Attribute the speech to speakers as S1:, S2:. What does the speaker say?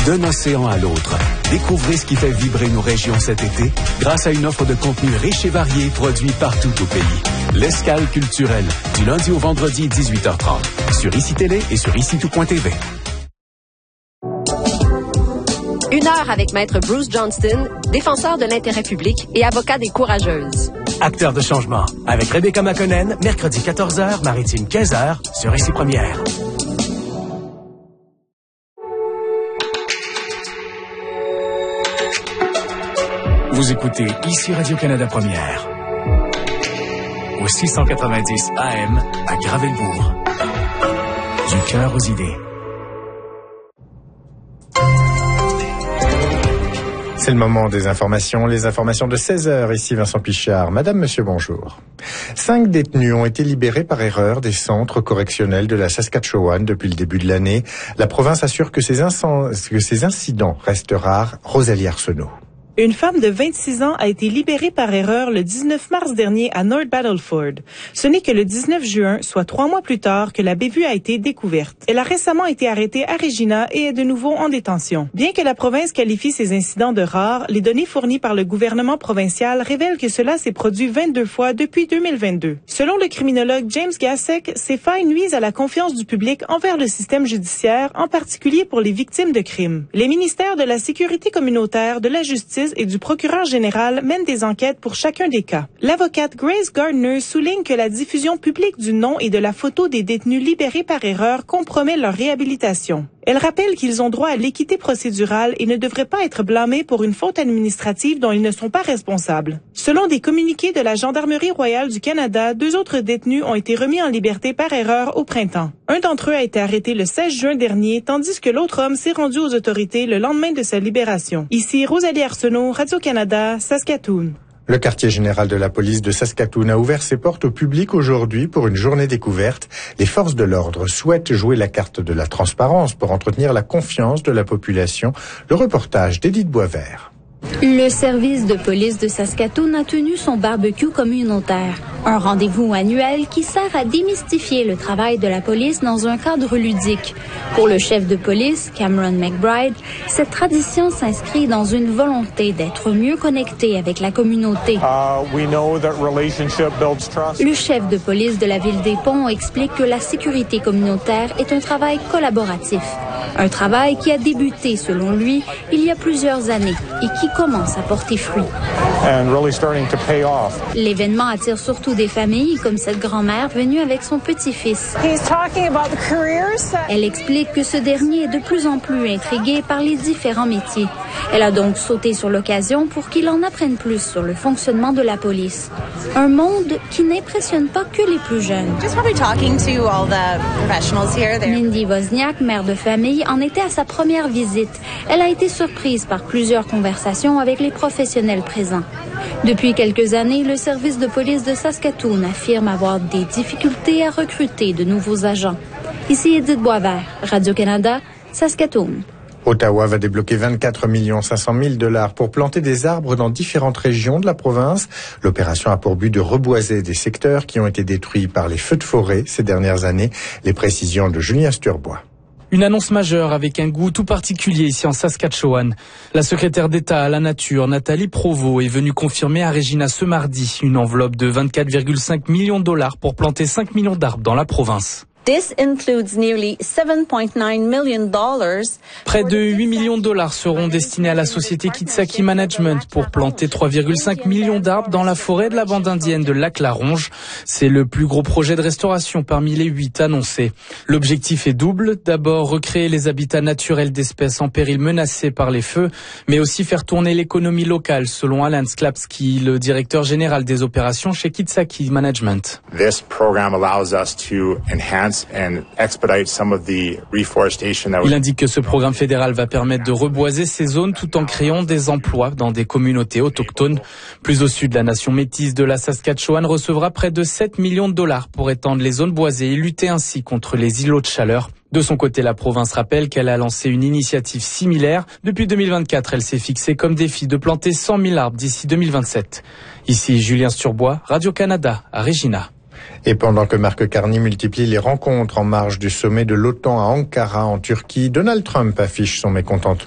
S1: d'un océan à l'autre. Découvrez ce qui fait vibrer nos régions cet été grâce à une offre de contenu riche et varié produit partout au pays. L'Escale culturelle, du lundi au vendredi 18h30. Sur ICI Télé et sur ICITOUT.tv.
S2: Une heure avec Maître Bruce Johnston, défenseur de l'intérêt public et avocat des courageuses.
S3: Acteur de changement, avec Rebecca McConnell, mercredi 14h, maritime 15h, sur ICI Première. Vous écoutez ICI Radio-Canada Première. Au 690 AM à Gravelbourg. Du cœur aux idées.
S4: C'est le moment des informations, les informations de 16h. Ici Vincent Pichard. Madame, monsieur, bonjour. 5 détenus ont été libérés par erreur des centres correctionnels de la Saskatchewan depuis le début de l'année. La province assure que ces incidents restent rares. Rosalie Arsenault.
S5: Une femme de 26 ans a été libérée par erreur le 19 mars dernier à North Battleford. Ce n'est que le 19 juin, soit 3 mois plus tard, que la bévue a été découverte. Elle a récemment été arrêtée à Regina et est de nouveau en détention. Bien que la province qualifie ces incidents de rares, les données fournies par le gouvernement provincial révèlent que cela s'est produit 22 fois depuis 2022. Selon le criminologue James Gassek, ces failles nuisent à la confiance du public envers le système judiciaire, en particulier pour les victimes de crimes. Les ministères de la Sécurité communautaire, de la Justice et du procureur général mènent des enquêtes pour chacun des cas. L'avocate Grace Gardner souligne que la diffusion publique du nom et de la photo des détenus libérés par erreur compromet leur réhabilitation. Elle rappelle qu'ils ont droit à l'équité procédurale et ne devraient pas être blâmés pour une faute administrative dont ils ne sont pas responsables. Selon des communiqués de la Gendarmerie royale du Canada, 2 autres détenus ont été remis en liberté par erreur au printemps. Un d'entre eux a été arrêté le 16 juin dernier, tandis que l'autre homme s'est rendu aux autorités le lendemain de sa libération. Ici Rosalie Arsenault, Radio-Canada, Saskatoon.
S4: Le quartier général de la police de Saskatoon a ouvert ses portes au public aujourd'hui pour une journée découverte. Les forces de l'ordre souhaitent jouer la carte de la transparence pour entretenir la confiance de la population. Le reportage d'Édith Boisvert.
S6: Le service de police de Saskatoon a tenu son barbecue communautaire. Un rendez-vous annuel qui sert à démystifier le travail de la police dans un cadre ludique. Pour le chef de police, Cameron McBride, cette tradition s'inscrit dans une volonté d'être mieux connecté avec la communauté. Le chef de police de la ville des Ponts explique que la sécurité communautaire est un travail collaboratif. Un travail qui a débuté, selon lui, il y a plusieurs années et qui commence à porter fruit. L'événement attire surtout des familles, comme cette grand-mère venue avec son petit-fils. Elle explique que ce dernier est de plus en plus intrigué par les différents métiers. Elle a donc sauté sur l'occasion pour qu'il en apprenne plus sur le fonctionnement de la police. Un monde qui n'impressionne pas que les plus jeunes. Mindy Wozniak, mère de famille, en était à sa première visite. Elle a été surprise par plusieurs conversations avec les professionnels présents. Depuis quelques années, le service de police de Saskatoon affirme avoir des difficultés à recruter de nouveaux agents. Ici Édith Boisvert, Radio-Canada, Saskatoon.
S4: Ottawa va débloquer 24 500 000 $ pour planter des arbres dans différentes régions de la province. L'opération a pour but de reboiser des secteurs qui ont été détruits par les feux de forêt ces dernières années. Les précisions de Julien Sturbois.
S7: Une annonce majeure avec un goût tout particulier ici en Saskatchewan. La secrétaire d'État à la Nature, Nathalie Provost, est venue confirmer à Regina ce mardi une enveloppe de 24,5 millions de $ pour planter 5 millions d'arbres dans la province.
S8: This includes nearly $7.9 million.
S7: Près de 8 millions de $ seront destinés à la société Kitsaki Management pour planter 3,5 millions d'arbres dans la forêt de la bande indienne de Lac-la-Ronge. C'est le plus gros projet de restauration parmi les 8 annoncés. L'objectif est double. D'abord, recréer les habitats naturels d'espèces en péril menacées par les feux, mais aussi faire tourner l'économie locale, selon Alan Sklapski, le directeur général des opérations chez Kitsaki Management.
S9: This program allows us to enhance
S7: Il indique que ce programme fédéral va permettre de reboiser ces zones tout en créant des emplois dans des communautés autochtones. Plus au sud, la nation métisse de la Saskatchewan recevra près de 7 millions de $ pour étendre les zones boisées et lutter ainsi contre les îlots de chaleur. De son côté, la province rappelle qu'elle a lancé une initiative similaire. Depuis 2024, elle s'est fixée comme défi de planter 100 000 arbres d'ici 2027. Ici Julien Sturbois, Radio-Canada, à Regina.
S4: Et pendant que Mark Carney multiplie les rencontres en marge du sommet de l'OTAN à Ankara en Turquie, Donald Trump affiche son mécontentement.